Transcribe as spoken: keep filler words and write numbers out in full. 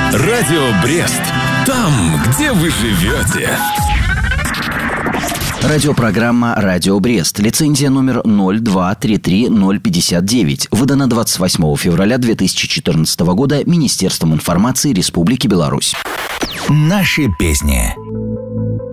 Радио Брест. Там, где вы живете. Радиопрограмма «Радио Брест». Лицензия номер ноль два три три ноль пятьдесят девять. Выдана двадцать восьмого февраля две тысячи четырнадцатого года Министерством информации Республики Беларусь. Наши песни.